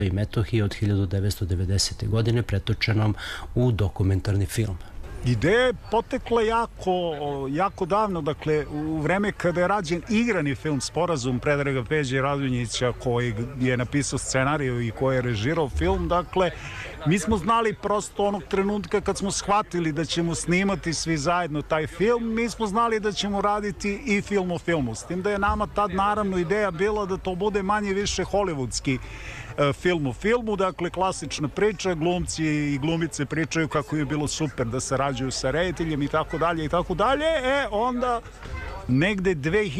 i Metohiji od 1990. godine pretočenom u dokumentarni film. Ideja je potekla jako davno, dakle u vreme kada je rađen igrani film Sporazum Predraga Peđe Radonjića, koji je napisao scenariju i koji je režirao film. Dakle, mi smo znali prosto onog trenutka kad smo shvatili da ćemo snimati svi zajedno taj film, mi smo znali da ćemo raditi i film o filmu. S tim da je nama tad naravno ideja bila da to bude manje više hollywoodski film o filmu, dakle klasična priča, glumci i glumice pričaju kako je bilo super da sarađuju sa rediteljem i tako dalje i tako dalje. Onda negde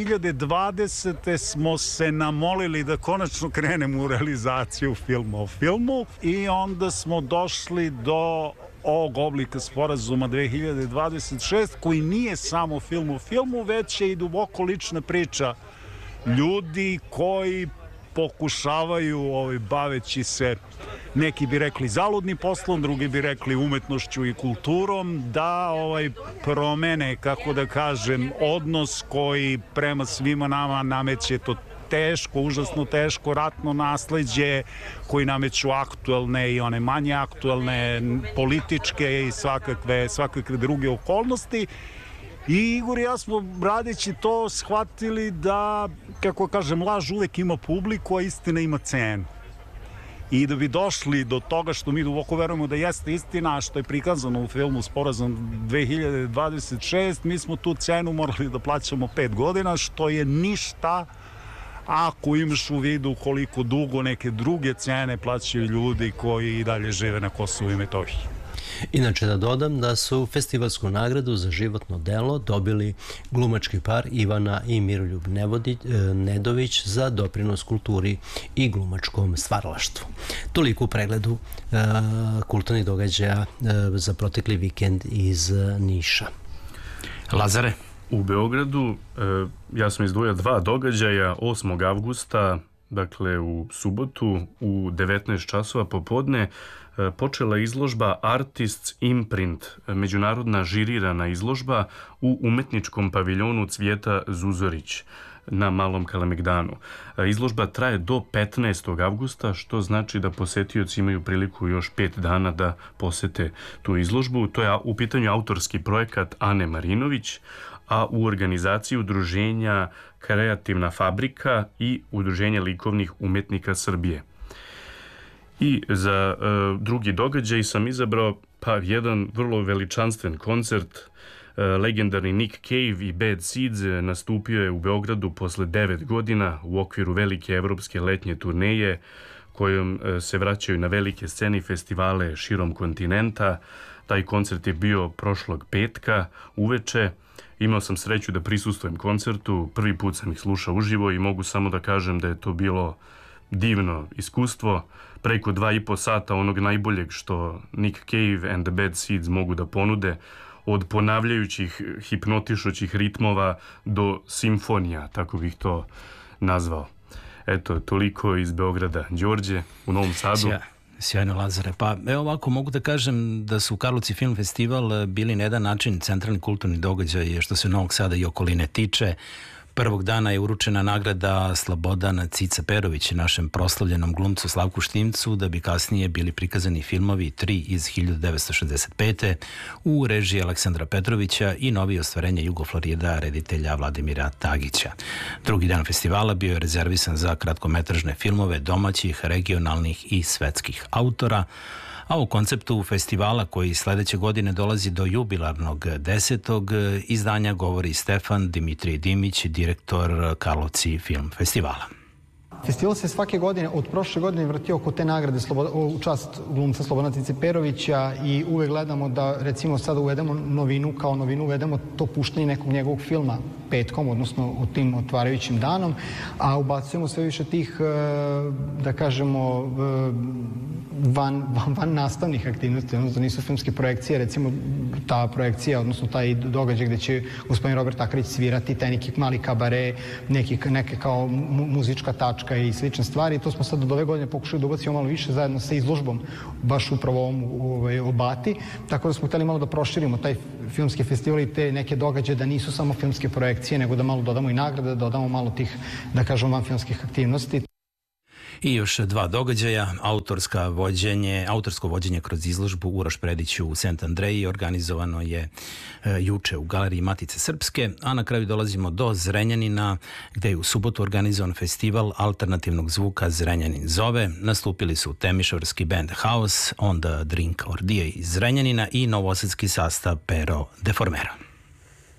2020. smo se namolili da konačno krenemo u realizaciju filma o filmu i onda smo došli do ovog oblika Sporazuma 2026, koji nije samo film o filmu, već je i duboko lična priča ljudi koji pokušavaju, baveći se, neki bi rekli zaludnim poslom, drugi bi rekli umetnošću i kulturom, da promene, kako da kažem, odnos koji prema svima nama nameće to teško, užasno teško ratno nasleđe, koji nameću aktuelne i one manje aktuelne, političke i svakakve druge okolnosti. I Igor i ja smo, radeći to, shvatili da, kako kažem, laž uvek ima publiku, a istina ima cenu. I da bi došli do toga što mi duboko verujemo da jeste istina, a što je prikazano u filmu Sporazum 2026, mi smo tu cenu morali da plaćamo 5 godina, što je ništa ako imaš u vidu koliko dugo neke druge cene plaćaju ljudi koji i dalje žive na Kosovu i Metohiji. Inače da dodam da su festivalsku nagradu za životno delo dobili glumački par Ivana i Miroljub Nedović za doprinos kulturi i glumačkom stvaralaštvu. Toliko u pregledu kulturnih događaja za protekli vikend iz Niša. Lazare? U Beogradu ja sam izdvojio 2 događaja. 8. avgusta, dakle u subotu u 19 časova popodne, počela izložba Artists Imprint, međunarodna žirirana izložba u umetničkom paviljonu Cvijeta Zuzorić na Malom Kalemegdanu. Izložba traje do 15. avgusta, što znači da posetioci imaju priliku još 5 dana da posete tu izložbu. To je u pitanju autorski projekat Ane Marinović, a u organizaciji udruženja Kreativna fabrika i udruženje likovnih umetnika Srbije. I za drugi događaj sam izabrao jedan vrlo veličanstven koncert. Legendarni Nick Cave i Bad Seeds nastupio je u Beogradu posle 9 godina u okviru velike evropske letnje turneje kojom se vraćaju na velike scene i festivale širom kontinenta. Taj koncert je bio prošlog petka uveče. Imao sam sreću da prisustvujem koncertu, prvi put sam ih slušao uživo i mogu samo da kažem da je to bilo divno iskustvo, preko 2,5 sata onog najboljeg što Nick Cave and the Bad Seeds mogu da ponude, od ponavljajućih hipnotišućih ritmova do simfonija, tako bih to nazvao. Eto, toliko iz Beograda. Đorđe, u Novom Sadu. Sjajno, Lazare. Pa evo ovako, mogu da kažem da su Karlovci Film Festival bili na jedan način centralni kulturni događaj što se Novog Sada i okoline tiče. Prvog dana je uručena nagrada Slobodana Cica Perović, našem proslavljenom glumcu Slavku Štimcu, da bi kasnije bili prikazani filmovi 3 iz 1965. u režiji Aleksandra Petrovića i novi ostvarenje Jugoflorida reditelja Vladimira Tagića. Drugi dan festivala bio je rezervisan za kratkometražne filmove domaćih, regionalnih i svetskih autora, a u konceptu festivala koji sledeće godine dolazi do jubilarnog 10. izdanja govori Stefan Dimitrij Dimić, direktor Karlovci Film Festivala. Festival se svake godine, od prošle godine, vrtio oko te nagrade u čast glumca Slobodana Cice Perovića i uvek gledamo da, recimo, sada uvedemo novinu, kao novinu uvedemo to puštanje nekog njegovog filma petkom, odnosno u tim otvarajućim danom, a ubacujemo sve više tih, da kažemo, van nastavnih aktivnosti, odnosno nisu filmske projekcije, recimo ta projekcija, odnosno taj događaj gde će gospodin Robert Akrić svirati, taj neki mali kabare, neke kao muzička tačka i slične stvari. To smo sad od ove godine pokušali da ubacimo malo više zajedno sa izložbom, baš upravo ovom o Bati, tako da smo hteli malo da proširimo taj filmski festival i te neke događaje, da nisu samo filmske projekcije, nego da malo dodamo i nagrade, da dodamo malo tih, da kažemo, van filmskih aktivnosti. I još 2 događaja, autorsko vođenje kroz izložbu Uroš Predić u Sent Andreji organizovano je juče u Galeriji Matice Srpske, a na kraju dolazimo do Zrenjanina gde je u subotu organizovan festival alternativnog zvuka Zrenjanin zove. Nastupili su temišvarski band House, On the Drink Ordeal iz Zrenjanina i novosadski sastav Pero Deformera.